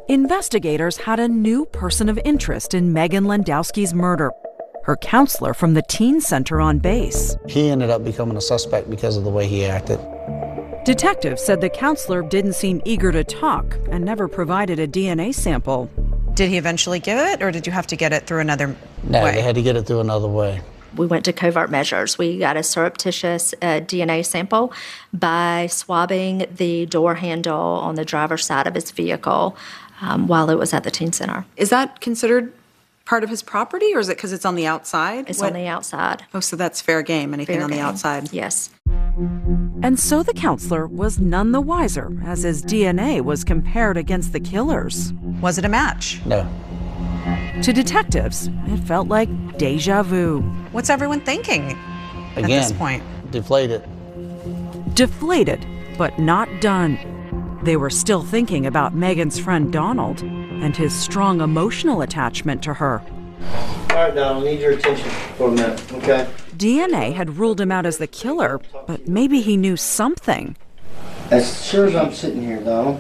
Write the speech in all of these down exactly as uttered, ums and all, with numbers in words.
Investigators had a new person of interest in Megan Landowski's murder, her counselor from the teen center on base. He ended up becoming a suspect because of the way he acted. Detectives said the counselor didn't seem eager to talk and never provided a D N A sample. Did he eventually give it, or did you have to get it through another No, way? they had to get it through another way. We went to covert measures. We got a surreptitious uh, D N A sample by swabbing the door handle on the driver's side of his vehicle um, while it was at the teen center. Is that considered part of his property, or is it because it's on the outside? It's What? on the outside. Oh, so that's fair game, anything Fair on the game. outside? Yes. And so the counselor was none the wiser as his D N A was compared against the killer's. Was it a match? No. To detectives, it felt like deja vu. What's everyone thinking Again, at this point? deflated. Deflated, but not done. They were still thinking about Megan's friend Donald and his strong emotional attachment to her. All right, Donald, I need your attention for a minute, okay? D N A had ruled him out as the killer, but maybe he knew something. As sure as I'm sitting here, Donald,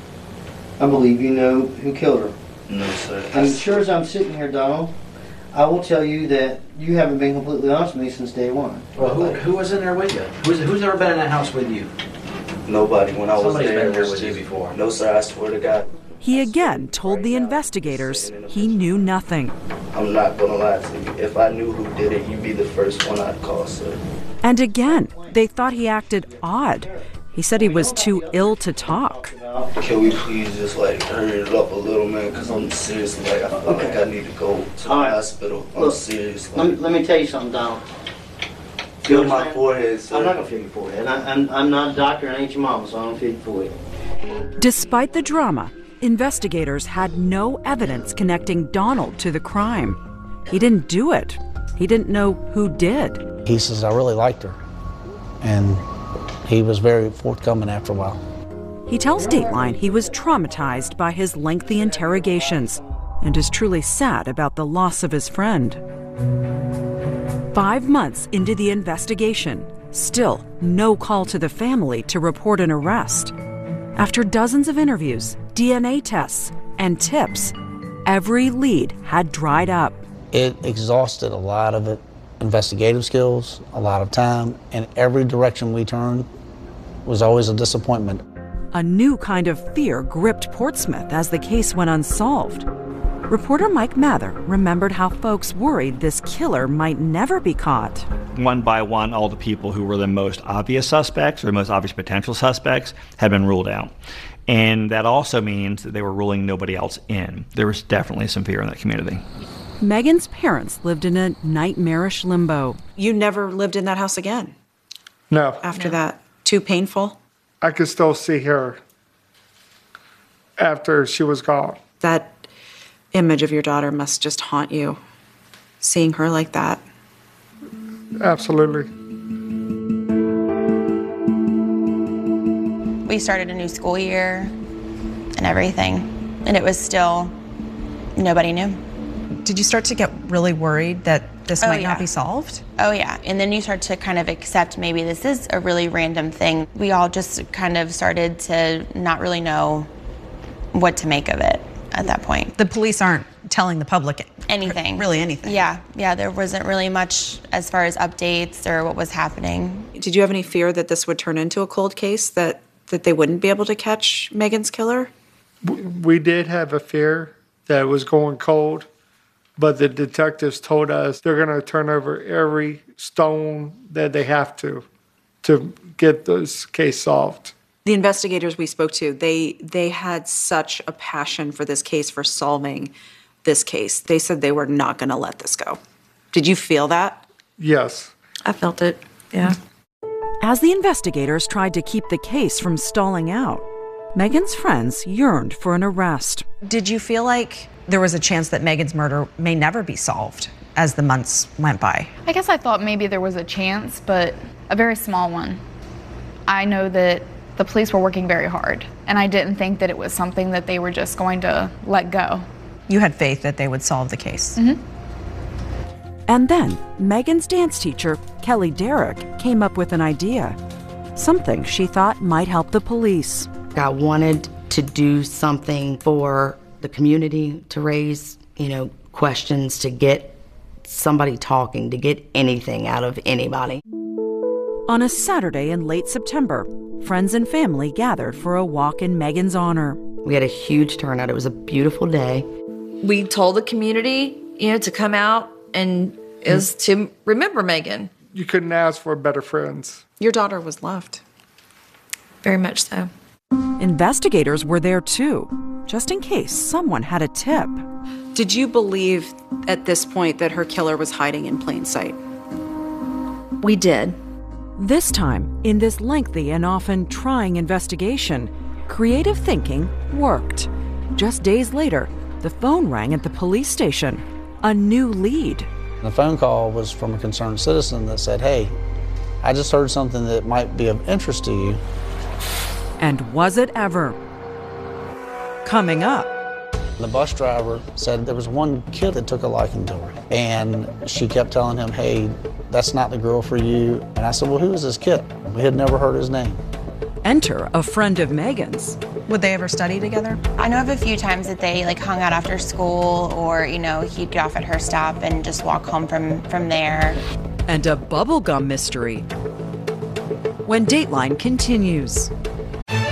I believe you know who killed her. No, sir. And as sure as I'm sitting here, Donald, I will tell you that you haven't been completely honest with me since day one. Well, who, who was in there with you? Who's, who's ever been in that house with you? Nobody. When I was Somebody's there, been there it was with you just- before. No, sir. I swear to God. He again told the investigators he knew nothing. I'm not gonna lie to you. If I knew who did it, you'd be the first one I'd call, sir. And again, they thought he acted odd. He said he was too ill to talk. Can we please just like hurry it up a little, man? Because I'm seriously like I feel Okay. like I need to go to the All right. hospital. I'm Look, serious. Let me, Like, let me tell you something, Donald. feel You my understand? forehead, sir. I'm not gonna feel your forehead. I, I'm, I'm not a doctor and I ain't your mama, so I don't feel your forehead. Despite the drama, investigators had no evidence connecting Donald to the crime. He didn't do it. He didn't know who did. He says, I really liked her. And he was very forthcoming after a while. He tells Dateline he was traumatized by his lengthy interrogations and is truly sad about the loss of his friend. Five months into the investigation, still no call to the family to report an arrest. After dozens of interviews, D N A tests, and tips, every lead had dried up. It exhausted a lot of it, investigative skills, a lot of time, and every direction we turned was always a disappointment. A new kind of fear gripped Portsmouth as the case went unsolved. Reporter Mike Mather remembered how folks worried this killer might never be caught. One by one, all the people who were the most obvious suspects or most obvious potential suspects had been ruled out. And that also means that they were ruling nobody else in. There was definitely some fear in that community. Megan's parents lived in a nightmarish limbo. You never lived in that house again No, after that? Too painful? I could still see her after she was gone. That image of your daughter must just haunt you, seeing her like that. Absolutely. We started a new school year and everything, and it was still, nobody knew. Did you start to get really worried that this Oh, might yeah. not be solved? Oh yeah, and then you start to kind of accept maybe this is a really random thing. We all just kind of started to not really know what to make of it at that point. The police aren't telling the public Anything. really anything. Yeah, yeah, there wasn't really much as far as updates or what was happening. Did you have any fear that this would turn into a cold case, that, that they wouldn't be able to catch Megan's killer? We did have a fear that it was going cold, but the detectives told us they're going to turn over every stone that they have to to get this case solved. The investigators we spoke to, they they had such a passion for this case, for solving this case. They said they were not going to let this go. Did you feel that? Yes. I felt it, yeah. As the investigators tried to keep the case from stalling out, Megan's friends yearned for an arrest. Did you feel like there was a chance that Megan's murder may never be solved as the months went by? I guess I thought maybe there was a chance, but a very small one. I know that the police were working very hard, and I didn't think that it was something that they were just going to let go. You had faith that they would solve the case. Mm-hmm. And then Megan's dance teacher, Kelly Derrick, came up with an idea. Something she thought might help the police. I wanted to do something for the community, to raise, you know, questions, to get somebody talking, to get anything out of anybody. On a Saturday in late September, friends and family gathered for a walk in Megan's honor. We had a huge turnout. It was a beautiful day. We told the community, you know, to come out and is to remember Megan. You couldn't ask for better friends. Your daughter was loved. Very much so. Investigators were there too, just in case someone had a tip. Did you believe at this point that her killer was hiding in plain sight? We did. This time, in this lengthy and often trying investigation, creative thinking worked. Just days later, the phone rang at the police station. A new lead. The phone call was from a concerned citizen that said, hey, I just heard something that might be of interest to you. And was it ever? Coming up. The bus driver said there was one kid that took a liking to her. And she kept telling him, hey, that's not the girl for you. And I said, well, who is this kid? We had never heard his name. Enter a friend of Megan's. Would they ever study together? I know of a few times that they like hung out after school, or, you know, he'd get off at her stop and just walk home from, from there. And a bubblegum mystery. When Dateline continues.